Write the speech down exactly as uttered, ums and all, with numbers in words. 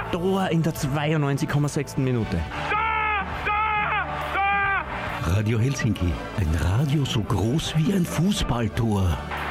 Tor in der zweiundneunzig Komma sechs Minute. Da! Da! Da! Radio Helsinki, ein Radio so groß wie ein Fußballtor.